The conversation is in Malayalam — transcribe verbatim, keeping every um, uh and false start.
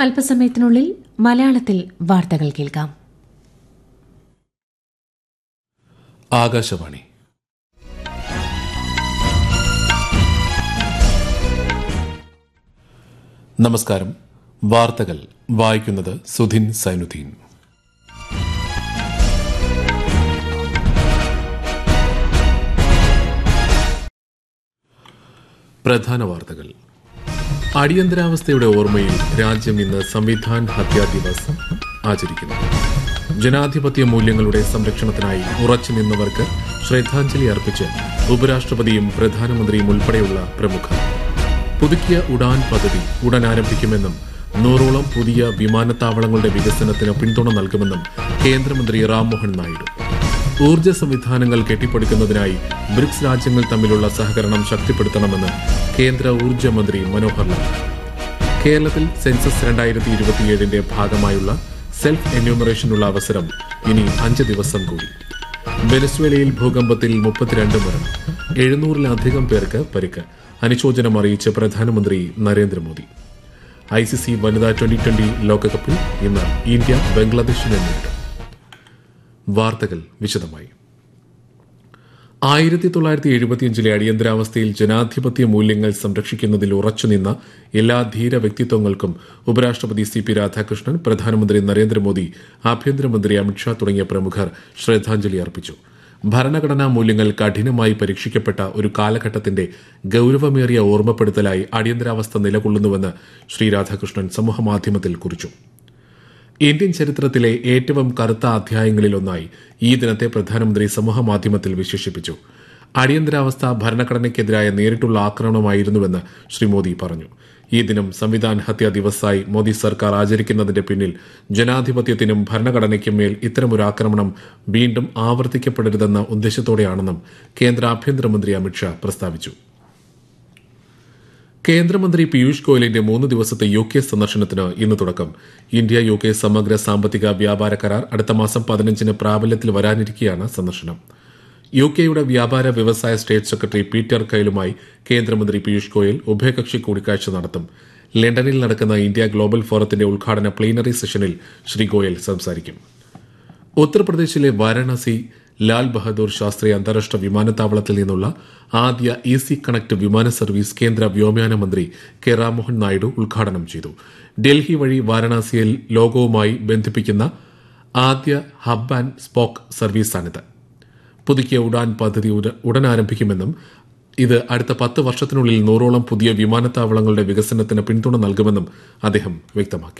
അല്പസമയത്തിനുള്ളിൽ മലയാളത്തിൽ വാർത്തകൾ കേൾക്കാം. ആകാശവാണി. നമസ്കാരം. വാർത്തകൾ വായിക്കുന്നത് സുധിൻ സൈനുദ്ദീൻ. പ്രധാന വാർത്തകൾ. അടിയന്തരാവസ്ഥയുടെ ഓർമ്മയിൽ രാജ്യം ഇന്ന് സംവിധാൻ ഹത്യാ ദിവസ് ആചരിക്കുന്നു. ജനാധിപത്യ മൂല്യങ്ങളുടെ സംരക്ഷണത്തിനായി ഉറച്ചുനിന്നവർക്ക് ശ്രദ്ധാഞ്ജലി അർപ്പിച്ച് ഉപരാഷ്ട്രപതിയും പ്രധാനമന്ത്രിയും ഉൾപ്പെടെയുള്ള പ്രമുഖർ. പുതുക്കിയ ഉഡാൻ പദ്ധതി ഉടൻ ആരംഭിക്കുമെന്നും നൂറോളം പുതിയ വിമാനത്താവളങ്ങളുടെ വികസനത്തിന് പിന്തുണ നൽകുമെന്നും കേന്ദ്രമന്ത്രി റാംമോഹൻ നായിഡു. ഊർജ്ജ സംവിധാനങ്ങൾ കെട്ടിപ്പടുക്കുന്നതിനായി ബ്രിക്സ് രാജ്യങ്ങൾ തമ്മിലുള്ള സഹകരണം ശക്തിപ്പെടുത്തണമെന്ന് കേന്ദ്ര ഊർജ്ജ മന്ത്രി മനോഹർ ലാൽ. കേരളത്തിൽ സെൻസസ് രണ്ടായിരത്തി ഇരുപത്തിയേഴിന്റെ ഭാഗമായുള്ള സെൽഫ് എന്യൂമറേഷനുള്ള അവസരം ഇനി അഞ്ച് ദിവസം കൂടി. വെനസ്വേലയിൽ ഭൂകമ്പത്തിൽ മുപ്പത്തിരണ്ട് മരണം, എഴുന്നൂറിലധികം പേർക്ക് പരിക്ക്. അനുശോചനം അറിയിച്ച് പ്രധാനമന്ത്രി നരേന്ദ്രമോദി. ഐ സി സി വനിതാ ട്വന്റി ട്വന്റി ലോകകപ്പിൽ ഇന്ന് ഇന്ത്യ ബംഗ്ലാദേശിനെ നേരിടും. വാർത്തകൾ വിശദമായി. ആയിരത്തി തൊള്ളായിരത്തി എഴുപത്തിയഞ്ചിലെ അടിയന്തരാവസ്ഥയിൽ ജനാധിപത്യ മൂല്യങ്ങൾ സംരക്ഷിക്കുന്നതിൽ ഉറച്ചുനിന്ന എല്ലാ ധീര വ്യക്തിത്വങ്ങൾക്കും ഉപരാഷ്ട്രപതി സി പി രാധാകൃഷ്ണൻ, പ്രധാനമന്ത്രി നരേന്ദ്രമോദി, ആഭ്യന്തരമന്ത്രി അമിത്ഷാ തുടങ്ങിയ പ്രമുഖർ ശ്രദ്ധാഞ്ജലി അർപ്പിച്ചു. ഭരണഘടനാ മൂല്യങ്ങൾ കഠിനമായി പരീക്ഷിക്കപ്പെട്ട ഒരു കാലഘട്ടത്തിന്റെ ഗൌരവമേറിയ ഓർമ്മപ്പെടുത്തലായി അടിയന്തരാവസ്ഥ നിലകൊള്ളുന്നുവെന്ന് ശ്രീ രാധാകൃഷ്ണൻ സമൂഹമാധ്യമത്തിൽ കുറിച്ചു. ഇന്ത്യൻ ചരിത്രത്തിലെ ഏറ്റവും കറുത്ത അധ്യായങ്ങളിലൊന്നായി ഈ ദിനത്തെ പ്രധാനമന്ത്രി സമൂഹമാധ്യമത്തിൽ വിശേഷിപ്പിച്ചു. അടിയന്തരാവസ്ഥ ഭരണഘടനയ്ക്കെതിരായ നേരിട്ടുള്ള ആക്രമണമായിരുന്നുവെന്ന് ശ്രീ മോദി പറഞ്ഞു. ഈ ദിനം സംവിധാൻ ഹത്യാ ദിവസായി മോദി സർക്കാർ ആചരിക്കുന്നതിന്റെ പിന്നിൽ ജനാധിപത്യത്തിനും ഭരണഘടനയ്ക്കും മേൽ ഇത്തരമൊരു ആക്രമണം വീണ്ടും ആവർത്തിക്കപ്പെടരുതെന്ന ഉദ്ദേശത്തോടെയാണെന്നും കേന്ദ്ര ആഭ്യന്തരമന്ത്രി അമിത്ഷാ പ്രസ്താവിച്ചു. കേന്ദ്രമന്ത്രി പീയൂഷ് ഗോയലിന്റെ മൂന്ന് ദിവസത്തെ യു കെ സന്ദർശനത്തിന് ഇന്ന് തുടക്കം. ഇന്ത്യ യു കെ സമഗ്ര സാമ്പത്തിക വ്യാപാര കരാർ അടുത്ത മാസം പതിനഞ്ചിന് പ്രാബല്യത്തിൽ വരാനിരിക്കെയാണ് സന്ദർശനം. യു കെയുടെ വ്യാപാര വ്യവസായ സ്റ്റേറ്റ് സെക്രട്ടറി പീറ്റർ കൈലുമായി കേന്ദ്രമന്ത്രി പീയൂഷ് ഗോയൽ ഉഭയകക്ഷി കൂടിക്കാഴ്ച നടത്തും. ലണ്ടനിൽ നടക്കുന്ന ഇന്ത്യ ഗ്ലോബൽ ഫോറത്തിന്റെ ഉദ്ഘാടന പ്ലീനറി സെഷനിൽ ശ്രീ ഗോയൽ സംസാരിക്കും. ഉത്തർപ്രദേശിലെ വാരാണസി ലാൽ ബഹദൂർ ശാസ്ത്രി അന്താരാഷ്ട്ര വിമാനത്താവളത്തിൽ നിന്നുള്ള ആദ്യ ഈസി കണക്ട് വിമാന സർവീസ് കേന്ദ്ര വ്യോമയാന മന്ത്രി കെ റാംമോഹൻ നായിഡു ഉദ്ഘാടനം ചെയ്തു. ഡൽഹി വഴി വാരാണസിയിൽ ലോകവുമായി ബന്ധിപ്പിക്കുന്ന ആദ്യ ഹബ് ആൻഡ് സ്പോക്ക് സർവീസാണിത്. പുതുക്കിയ ഉഡാൻ പദ്ധതി ഉടൻ ആരംഭിക്കുമെന്നും ഇത് അടുത്ത പത്ത് വർഷത്തിനുള്ളിൽ നൂറോളം പുതിയ വിമാനത്താവളങ്ങളുടെ വികസനത്തിന് പിന്തുണ നൽകുമെന്നും അദ്ദേഹം വ്യക്തമാക്കി.